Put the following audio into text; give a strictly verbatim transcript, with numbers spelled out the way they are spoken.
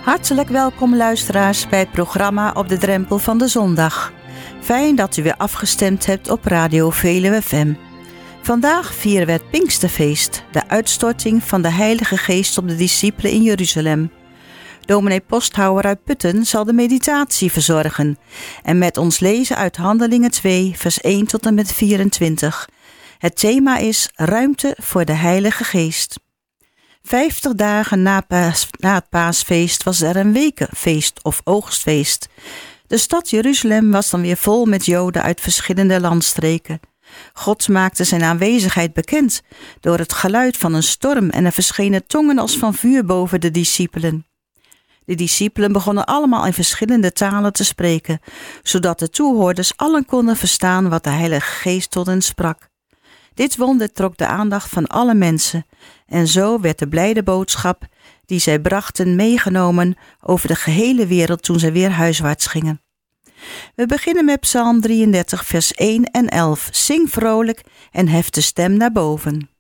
Hartelijk welkom luisteraars bij het programma Op de Drempel van de Zondag. Fijn dat u weer afgestemd hebt op Radio Veluwe F M. Vandaag vieren we het Pinksterfeest, de uitstorting van de Heilige Geest op de discipelen in Jeruzalem. Dominee Posthouwer uit Putten zal de meditatie verzorgen en met ons lezen uit Handelingen twee, vers één tot en met vierentwintig. Het thema is Ruimte voor de Heilige Geest. Vijftig dagen na, paas, na het paasfeest was er een wekenfeest of oogstfeest. De stad Jeruzalem was dan weer vol met Joden uit verschillende landstreken. God maakte zijn aanwezigheid bekend door het geluid van een storm en er verschenen tongen als van vuur boven de discipelen. De discipelen begonnen allemaal in verschillende talen te spreken, zodat de toehoorders allen konden verstaan wat de Heilige Geest tot hen sprak. Dit wonder trok de aandacht van alle mensen en zo werd de blijde boodschap die zij brachten meegenomen over de gehele wereld toen zij weer huiswaarts gingen. We beginnen met Psalm drieëndertig vers één en elf. Zing vrolijk en hef de stem naar boven.